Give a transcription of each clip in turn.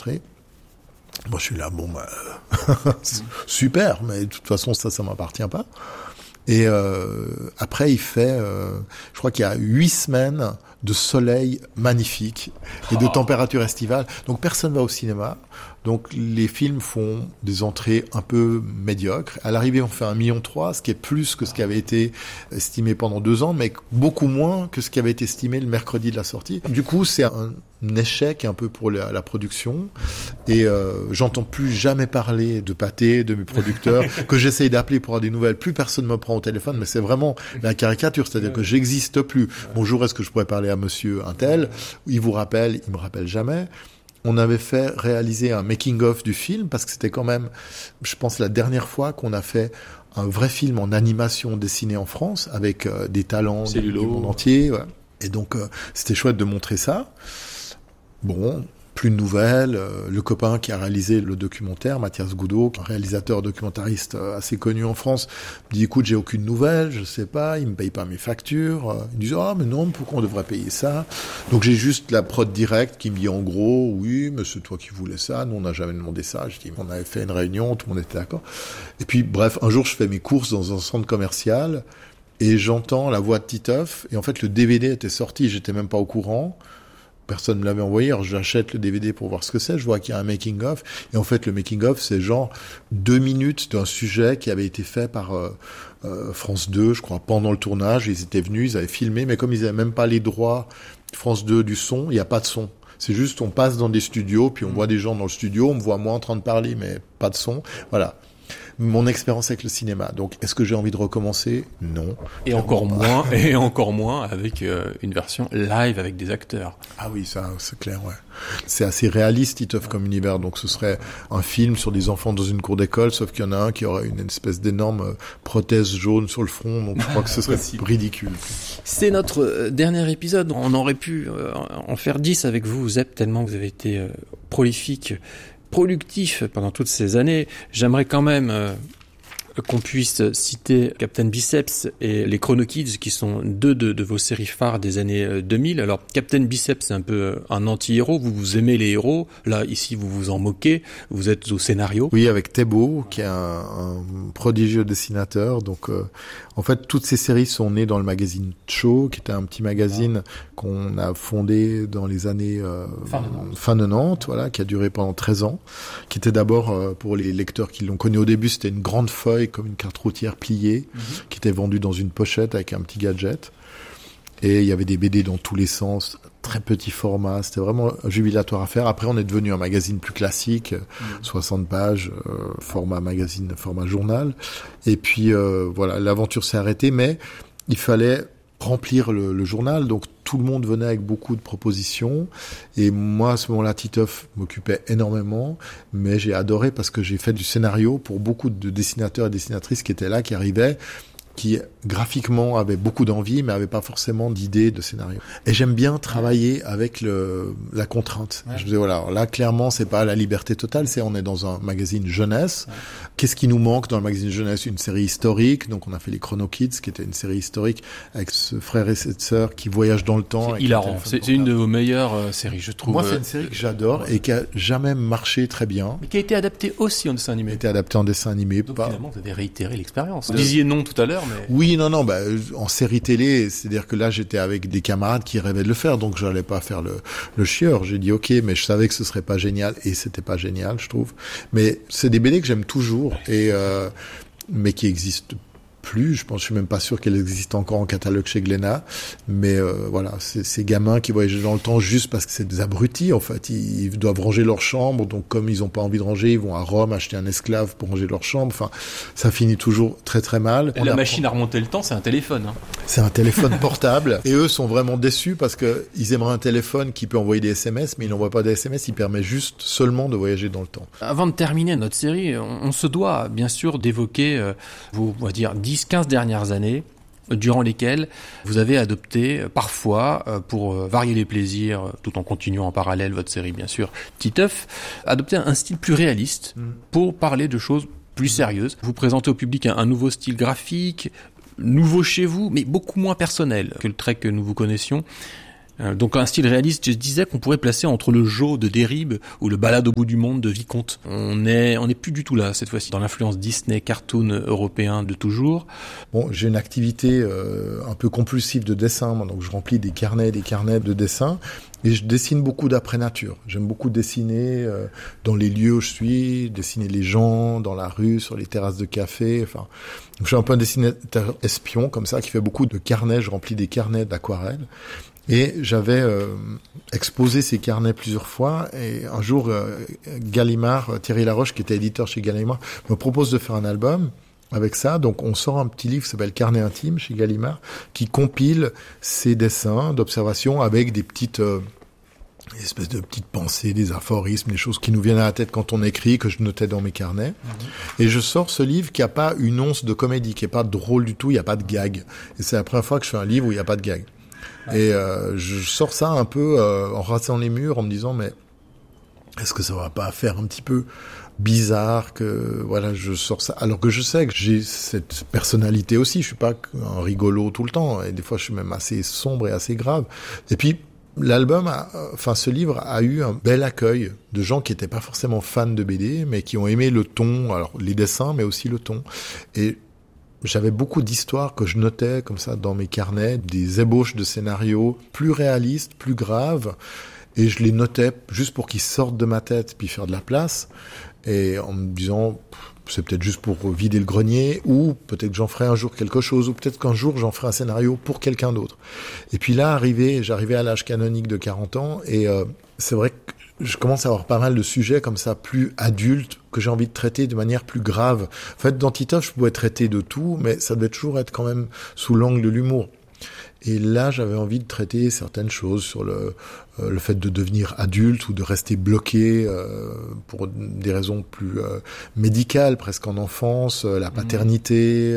rentré. Moi, je suis là, super, mais de toute façon, ça m'appartient pas. Et après, il fait, je crois qu'il y a 8 semaines de soleil magnifique et de température estivale. Donc, personne va au cinéma. Donc, les films font des entrées un peu médiocres. À l'arrivée, on fait 1,3 million, ce qui est plus que ce qui avait été estimé pendant 2 ans, mais beaucoup moins que ce qui avait été estimé le mercredi de la sortie. Du coup, c'est un échec un peu pour la production. Et j'entends plus jamais parler de Pathé, de mes producteurs, que j'essaye d'appeler pour avoir des nouvelles. Plus personne me prend au téléphone, mais c'est vraiment la caricature. C'est-à-dire que j'existe plus. Bonjour, est-ce que je pourrais parler à monsieur untel? Il vous rappelle, il me rappelle jamais. On avait fait réaliser un making-of du film parce que c'était quand même, je pense, la dernière fois qu'on a fait un vrai film en animation dessiné en France avec des talents du monde entier. Ouais. Et donc, c'était chouette de montrer ça. Bon, plus de nouvelles. Le copain qui a réalisé le documentaire, Mathias Goudot, un réalisateur documentariste assez connu en France, me dit, écoute, j'ai aucune nouvelle, je sais pas, il me paye pas mes factures. Il me dit, mais non, pourquoi on devrait payer ça? Donc j'ai juste la prod directe qui me dit en gros, oui, mais c'est toi qui voulais ça, nous on n'a jamais demandé ça. Je dis, on avait fait une réunion, tout le monde était d'accord. Et puis bref, un jour je fais mes courses dans un centre commercial et j'entends la voix de Titeuf, et en fait le DVD était sorti, j'étais même pas au courant. Personne me l'avait envoyé, alors j'achète le DVD pour voir ce que c'est, je vois qu'il y a un making-of, et en fait le making-of c'est genre 2 minutes d'un sujet qui avait été fait par France 2, je crois, pendant le tournage. Ils étaient venus, ils avaient filmé, mais comme ils avaient même pas les droits France 2 du son, il n'y a pas de son. C'est juste, on passe dans des studios, puis on voit des gens dans le studio, on me voit moi en train de parler, mais pas de son, voilà. Mon expérience avec le cinéma. Donc, est-ce que j'ai envie de recommencer? Non. Et encore moins avec une version live avec des acteurs. Ah oui, ça, c'est clair, ouais. C'est assez réaliste, Titeuf, comme univers. Donc, ce serait un film sur des enfants dans une cour d'école, sauf qu'il y en a un qui aurait une espèce d'énorme prothèse jaune sur le front. Donc, je crois que ce serait ridicule. C'est notre dernier épisode. On aurait pu en faire 10 avec vous, Zep, tellement vous avez été prolifique, productif pendant toutes ces années. J'aimerais quand même qu'on puisse citer Captain Biceps et les Chrono Kids, qui sont 2 de vos séries phares des années 2000. Alors, Captain Biceps, c'est un peu un anti-héros. Vous aimez les héros. Là, ici, vous vous en moquez. Vous êtes au scénario. Oui, avec Thébault, qui est un prodigieux dessinateur. Donc, en fait, toutes ces séries sont nées dans le magazine Cho, qui était un petit magazine qu'on a fondé dans les années fin 90, voilà, qui a duré pendant 13 ans, qui était d'abord, pour les lecteurs qui l'ont connu au début, c'était une grande feuille comme une carte routière pliée, qui était vendue dans une pochette avec un petit gadget. Et il y avait des BD dans tous les sens, très petit format, c'était vraiment jubilatoire à faire. Après, on est devenu un magazine plus classique, 60 pages, format magazine, format journal. Et puis, voilà, l'aventure s'est arrêtée, mais il fallait remplir le journal, donc tout le monde venait avec beaucoup de propositions, et moi à ce moment-là Titeuf m'occupait énormément, mais j'ai adoré parce que j'ai fait du scénario pour beaucoup de dessinateurs et dessinatrices qui étaient là, qui arrivaient, qui graphiquement avaient beaucoup d'envie, mais n'avaient pas forcément d'idée de scénario. Et j'aime bien travailler avec la contrainte. Ouais. Je me disais, voilà, alors là, clairement, c'est pas la liberté totale, on est dans un magazine jeunesse. Ouais. Qu'est-ce qui nous manque dans le magazine jeunesse? Une série historique. Donc, on a fait les Chrono Kids, qui était une série historique avec ce frère et cette sœur qui voyagent dans le temps. C'est hilarant. C'est une de vos meilleures séries, je trouve. Moi, c'est une série que j'adore et qui a jamais marché très bien. Mais qui a été adaptée aussi en dessin animé. Qui a été adaptée en dessin animé. Donc, finalement, vous avez réitéré l'expérience. Vous disiez non tout à l'heure, mais... Oui, non, en série télé, c'est-à-dire que là, j'étais avec des camarades qui rêvaient de le faire, donc j'allais pas faire le chieur. J'ai dit ok, mais je savais que ce serait pas génial, et c'était pas génial, je trouve. Mais c'est des BD que j'aime toujours, et mais qui existent plus. Je suis même pas sûr qu'elle existe encore en catalogue chez Glénat. Mais voilà, c'est ces gamins qui voyagent dans le temps juste parce que c'est des abrutis, en fait. Ils doivent ranger leur chambre, donc comme ils ont pas envie de ranger, ils vont à Rome acheter un esclave pour ranger leur chambre. Enfin, ça finit toujours très très mal. Et la machine à remonter le temps, c'est un téléphone. Hein. C'est un téléphone portable. Et eux sont vraiment déçus parce que ils aimeraient un téléphone qui peut envoyer des SMS, mais il n'envoie pas des SMS, il permet juste seulement de voyager dans le temps. Avant de terminer notre série, on se doit bien sûr d'évoquer vos, on va dire, 10-15 dernières années, durant lesquelles vous avez adopté parfois, pour varier les plaisirs, tout en continuant en parallèle votre série bien sûr, Titeuf, adopté un style plus réaliste pour parler de choses plus sérieuses. Vous présentez au public un nouveau style graphique, nouveau chez vous, mais beaucoup moins personnel que le trait que nous vous connaissions. Donc un style réaliste, je disais qu'on pourrait placer entre le Jo de Derrib ou le Balade au bout du monde de Vicomte. On est plus du tout là cette fois-ci dans l'influence Disney, cartoon européen de toujours. Bon, j'ai une activité un peu compulsive de dessin, moi, donc je remplis des carnets de dessin et je dessine beaucoup d'après nature. J'aime beaucoup dessiner dans les lieux où je suis, dessiner les gens dans la rue, sur les terrasses de café. Enfin, je suis un peu un dessinateur espion comme ça qui fait beaucoup de carnets. Je remplis des carnets d'aquarelle. Et j'avais exposé ces carnets plusieurs fois, et un jour, Gallimard, Thierry Laroche, qui était éditeur chez Gallimard, me propose de faire un album avec ça. Donc on sort un petit livre qui s'appelle Carnet intime chez Gallimard, qui compile ces dessins d'observation avec des petites espèces de petites pensées, des aphorismes, des choses qui nous viennent à la tête quand on écrit, que je notais dans mes carnets. Et je sors ce livre qui a pas une once de comédie, qui est pas drôle du tout, il y a pas de gag. Et c'est la première fois que je fais un livre où il y a pas de gag. Et je sors ça un peu en rassant les murs en me disant mais est-ce que ça va pas faire un petit peu bizarre que voilà je sors ça alors que je sais que j'ai cette personnalité aussi, je suis pas un rigolo tout le temps et des fois je suis même assez sombre et assez grave. Et puis ce livre a eu un bel accueil de gens qui étaient pas forcément fans de BD mais qui ont aimé le ton, alors les dessins mais aussi le ton. Et j'avais beaucoup d'histoires que je notais comme ça dans mes carnets, des ébauches de scénarios plus réalistes, plus graves, et je les notais juste pour qu'ils sortent de ma tête puis faire de la place, et en me disant c'est peut-être juste pour vider le grenier, ou peut-être que j'en ferai un jour quelque chose, ou peut-être qu'un jour j'en ferai un scénario pour quelqu'un d'autre. Et puis là, j'arrivais à l'âge canonique de 40 ans, et c'est vrai que je commence à avoir pas mal de sujets comme ça, plus adultes, que j'ai envie de traiter de manière plus grave. En fait, dans Titeuf, je pouvais traiter de tout, mais ça devait toujours être quand même sous l'angle de l'humour. Et là, j'avais envie de traiter certaines choses sur le fait de devenir adulte ou de rester bloqué pour des raisons plus médicales, presque en enfance, la paternité,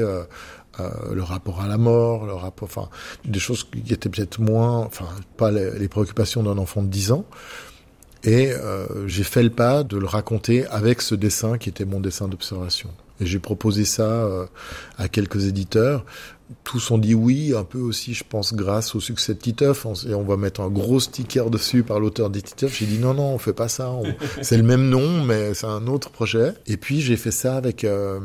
le rapport à la mort, des choses qui étaient peut-être moins, pas les préoccupations d'un enfant de 10 ans. Et j'ai fait le pas de le raconter avec ce dessin qui était mon dessin d'observation. Et j'ai proposé ça à quelques éditeurs. Tous ont dit oui, un peu aussi, je pense, grâce au succès de Titeuf. Et on va mettre un gros sticker dessus par l'auteur des Titeuf. J'ai dit non, on fait pas ça. C'est le même nom, mais c'est un autre projet. Et puis j'ai fait ça avec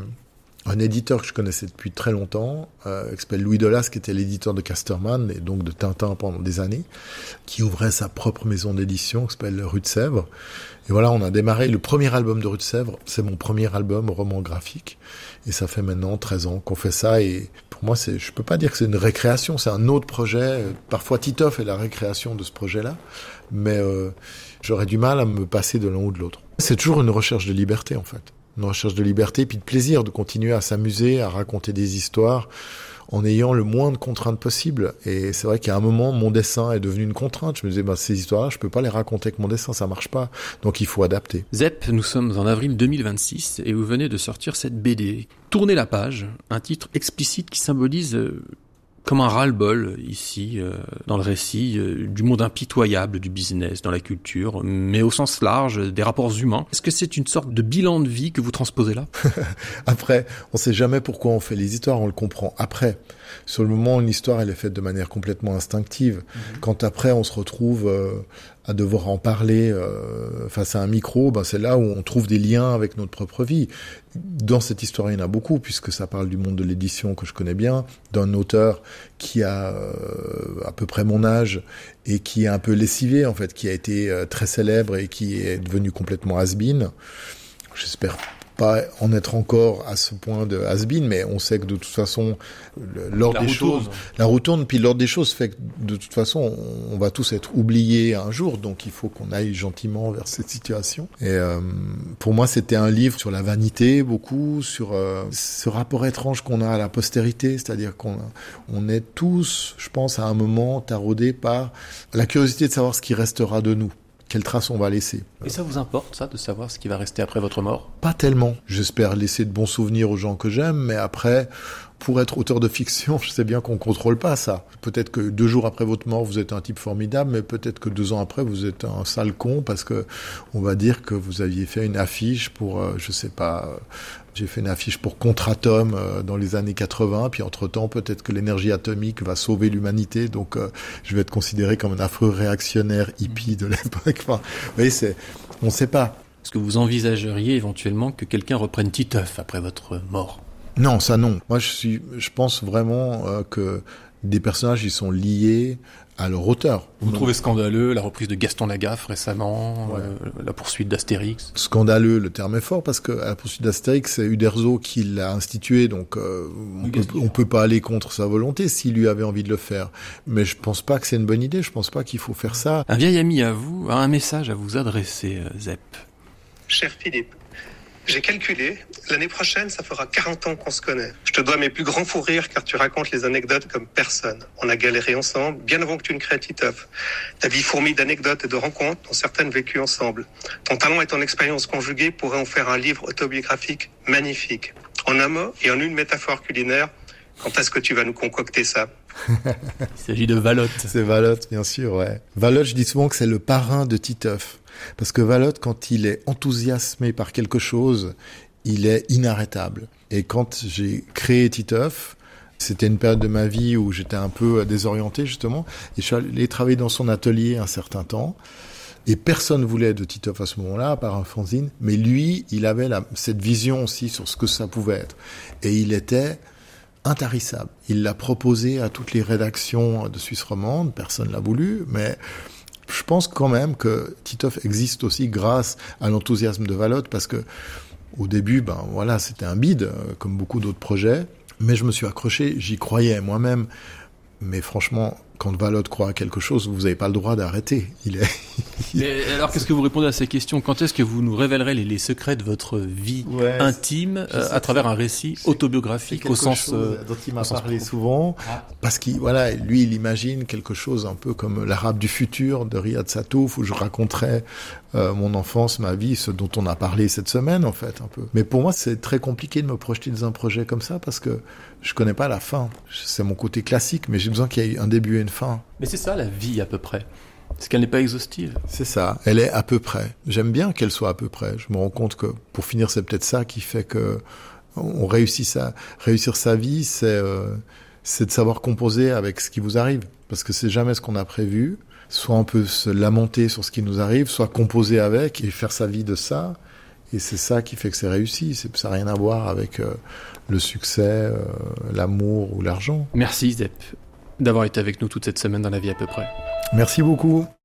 un éditeur que je connaissais depuis très longtemps, qui s'appelle Louis Delas, qui était l'éditeur de Casterman et donc de Tintin pendant des années, qui ouvrait sa propre maison d'édition qui s'appelle Rue de Sèvres. Et voilà, on a démarré le premier album de Rue de Sèvres. C'est mon premier album roman graphique. Et ça fait maintenant 13 ans qu'on fait ça. Et pour moi, je peux pas dire que c'est une récréation, c'est un autre projet. Parfois, Titeuf est la récréation de ce projet-là. Mais j'aurais du mal à me passer de l'un ou de l'autre. C'est toujours une recherche de liberté, en fait. Une recherche de liberté, puis de plaisir, de continuer à s'amuser, à raconter des histoires en ayant le moins de contraintes possible. Et c'est vrai qu'à un moment, mon dessin est devenu une contrainte. Je me disais, ces histoires-là, je peux pas les raconter avec mon dessin, ça marche pas. Donc il faut adapter. Zep, nous sommes en avril 2026 et vous venez de sortir cette BD. Tournez la page, un titre explicite qui symbolise comme un ras-le-bol ici, dans le récit, du monde impitoyable du business, dans la culture, mais au sens large, des rapports humains. Est-ce que c'est une sorte de bilan de vie que vous transposez là ? Après, on sait jamais pourquoi on fait les histoires, on le comprend après. Sur le moment, une histoire, elle est faite de manière complètement instinctive. Quand après, on se retrouve à devoir en parler face à un micro, c'est là où on trouve des liens avec notre propre vie. Dans cette histoire, il y en a beaucoup, puisque ça parle du monde de l'édition que je connais bien, d'un auteur qui a à peu près mon âge et qui est un peu lessivé, en fait, qui a été très célèbre et qui est devenu complètement has-been. J'espère pas en être encore à ce point de has-been, mais on sait que de toute façon, l'ordre des choses, la roue tourne, puis l'ordre des choses fait que de toute façon, on va tous être oubliés un jour, donc il faut qu'on aille gentiment vers cette situation. Et pour moi, c'était un livre sur la vanité, beaucoup, sur ce rapport étrange qu'on a à la postérité, c'est-à-dire qu'on est tous, je pense, à un moment taraudés par la curiosité de savoir ce qui restera de nous. Quelle trace on va laisser. Et ça vous importe, ça, de savoir ce qui va rester après votre mort ? Pas tellement. J'espère laisser de bons souvenirs aux gens que j'aime, mais après, pour être auteur de fiction, je sais bien qu'on contrôle pas ça. Peut-être que 2 jours après votre mort, vous êtes un type formidable, mais peut-être que 2 ans après, vous êtes un sale con parce que on va dire que vous aviez fait une affiche pour, je sais pas, j'ai fait une affiche pour Contratom dans les années 80, puis entre-temps, peut-être que l'énergie atomique va sauver l'humanité, donc je vais être considéré comme un affreux réactionnaire hippie de l'époque. Enfin, vous voyez, on sait pas. Est-ce que vous envisageriez éventuellement que quelqu'un reprenne Titeuf après votre mort ? Non, ça non. Moi, je pense vraiment que des personnages, ils sont liés à leur auteur. Vous trouvez scandaleux la reprise de Gaston Lagaffe récemment, la poursuite d'Astérix ? Scandaleux, le terme est fort, parce que à la poursuite d'Astérix, c'est Uderzo qui l'a institué, donc on peut pas aller contre sa volonté s'il lui avait envie de le faire. Mais je pense pas que c'est une bonne idée, je pense pas qu'il faut faire ça. Un vieil ami à vous a un message à vous adresser, Zep. Cher Philippe, j'ai calculé, l'année prochaine, ça fera 40 ans qu'on se connaît. Je te dois mes plus grands fous rires car tu racontes les anecdotes comme personne. On a galéré ensemble, bien avant que tu ne crées Titeuf. Ta vie fourmille d'anecdotes et de rencontres, dont certaines vécues ensemble. Ton talent et ton expérience conjuguée pourraient en faire un livre autobiographique magnifique. En un mot et en une métaphore culinaire, quand est-ce que tu vas nous concocter ça ? Il s'agit de Valotte. C'est Valotte, bien sûr, ouais. Valotte, je dis souvent que c'est le parrain de Titeuf. Parce que Valotte, quand il est enthousiasmé par quelque chose, il est inarrêtable. Et quand j'ai créé Titeuf, c'était une période de ma vie où j'étais un peu désorienté, justement. Et je suis allé travailler dans son atelier un certain temps. Et personne voulait de Titeuf à ce moment-là, à part un fanzine. Mais lui, il avait cette vision aussi sur ce que ça pouvait être. Et il était intarissable. Il l'a proposé à toutes les rédactions de Suisse romande. Personne l'a voulu, mais je pense quand même que Titeuf existe aussi grâce à l'enthousiasme de Valotte, parce que au début, c'était un bide, comme beaucoup d'autres projets, mais je me suis accroché, j'y croyais moi-même. Mais franchement, quand Valotte croit à quelque chose, vous n'avez pas le droit d'arrêter. Mais alors, qu'est-ce que vous répondez à ces questions ? Quand est-ce que vous nous révélerez les secrets de votre vie intime à travers un récit autobiographique au sens dont il m'a parlé souvent, parce qu'il lui, il imagine quelque chose un peu comme l'Arabe du futur de Riyad Satouf, où je raconterais mon enfance, ma vie, ce dont on a parlé cette semaine, en fait, un peu. Mais pour moi, c'est très compliqué de me projeter dans un projet comme ça, parce que je connais pas la fin. C'est mon côté classique, mais j'ai besoin qu'il y ait un début et une fin. Mais c'est ça, la vie, à peu près. C'est qu'elle n'est pas exhaustive. C'est ça, elle est à peu près. J'aime bien qu'elle soit à peu près. Je me rends compte que, pour finir, c'est peut-être ça qui fait que on réussit ça. Réussir sa vie, c'est de savoir composer avec ce qui vous arrive. Parce que c'est jamais ce qu'on a prévu. Soit on peut se lamenter sur ce qui nous arrive, soit composer avec et faire sa vie de ça. Et c'est ça qui fait que c'est réussi. Ça n'a rien à voir avec le succès, l'amour ou l'argent. Merci Zep d'avoir été avec nous toute cette semaine dans La Vie à peu près. Merci beaucoup.